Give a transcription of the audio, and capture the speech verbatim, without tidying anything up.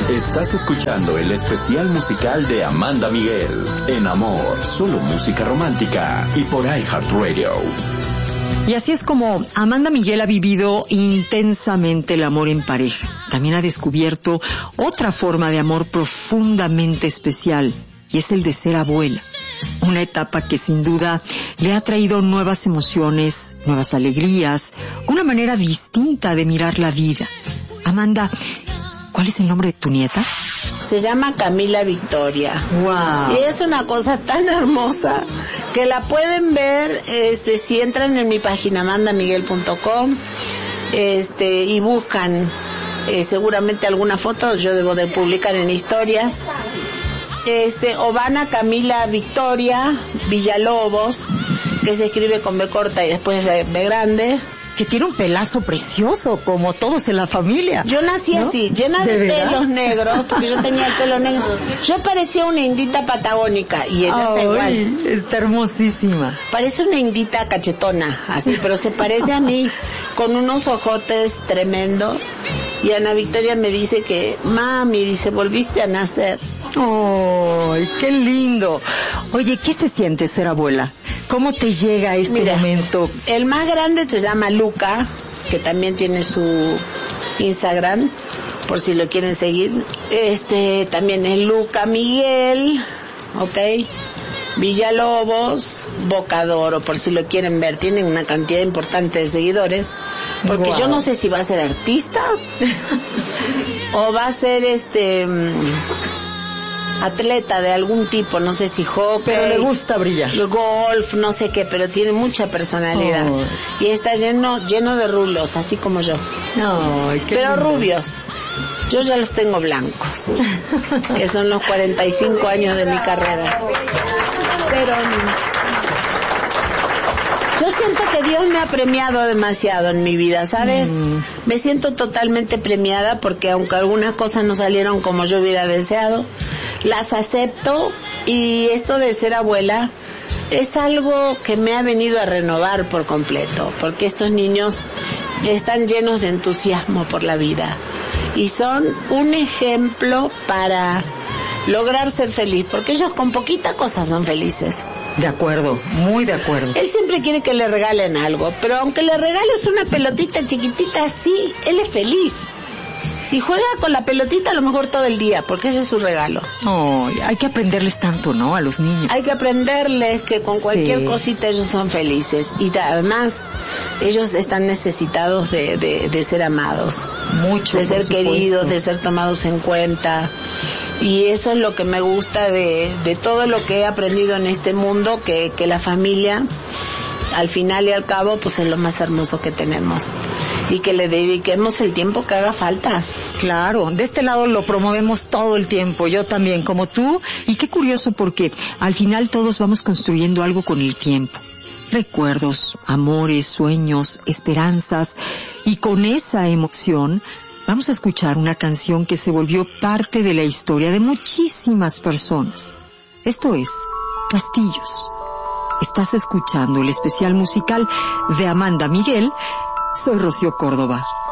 Estás escuchando el especial musical de Amanda Miguel en Amor, solo música romántica y por iHeartRadio. Y así es como Amanda Miguel ha vivido intensamente el amor en pareja. También ha descubierto otra forma de amor profundamente especial, y es el de ser abuela. Una etapa que sin duda le ha traído nuevas emociones, nuevas alegrías, una manera distinta de mirar la vida. Amanda, ¿cuál es el nombre de tu nieta? Se llama Camila Victoria. Wow. Y es una cosa tan hermosa que la pueden ver este, si entran en mi página amanda miguel punto com este, y buscan eh, seguramente alguna foto, yo debo de publicar en historias. Este, o van a Camila Victoria Villalobos, que se escribe con B corta y después B, B grande. Que tiene un pelazo precioso, como todos en la familia. Yo nací ¿no? así, llena de, de pelos negros, porque yo tenía el pelo negro. Yo parecía una indita patagónica, y ella Ay, está igual. Está hermosísima. Parece una indita cachetona, así, pero se parece a mí, con unos ojotes tremendos. Y Ana Victoria me dice que, mami, dice, volviste a nacer. ¡Ay, qué lindo! Oye, ¿qué se siente ser abuela? ¿Cómo te llega este Mira, momento? El más grande se llama Luca, que también tiene su Instagram, por si lo quieren seguir. Este, también es Luca Miguel, ¿ok? Villalobos, Bocadoro, por si lo quieren ver. Tienen una cantidad importante de seguidores. Porque wow. Yo no sé si va a ser artista o va a ser este atleta de algún tipo, no sé si hockey, pero le gusta brillar, golf, no sé qué, pero tiene mucha personalidad. Oh. Y está lleno lleno de rulos, así como yo. Oh, qué pero lindo. Rubios. Yo ya los tengo blancos, que son los cuarenta y cinco años de mi carrera. Pero yo siento que Dios me ha premiado demasiado en mi vida, ¿sabes? Mm. Me siento totalmente premiada porque aunque algunas cosas no salieron como yo hubiera deseado, las acepto, y esto de ser abuela es algo que me ha venido a renovar por completo, porque estos niños están llenos de entusiasmo por la vida y son un ejemplo para lograr ser feliz, porque ellos con poquita cosa son felices. De acuerdo, muy de acuerdo. Él siempre quiere que le regalen algo, pero aunque le regales una pelotita chiquitita, sí, él es feliz. Y juega con la pelotita a lo mejor todo el día, porque ese es su regalo. Oh, hay que aprenderles tanto, ¿no? A los niños. Hay que aprenderles que con cualquier sí. cosita ellos son felices. Y además, ellos están necesitados de, de, de ser amados. Mucho, de ser queridos, de ser tomados en cuenta. Y eso es lo que me gusta de, de todo lo que he aprendido en este mundo, que, que la familia, al final y al cabo, pues es lo más hermoso que tenemos. Y que le dediquemos el tiempo que haga falta. Claro, de este lado lo promovemos todo el tiempo, yo también, como tú. Y qué curioso, porque al final todos vamos construyendo algo con el tiempo. Recuerdos, amores, sueños, esperanzas. Y con esa emoción vamos a escuchar una canción que se volvió parte de la historia de muchísimas personas. Esto es Castillos. Estás escuchando el especial musical de Amanda Miguel. Soy Rocío Córdoba.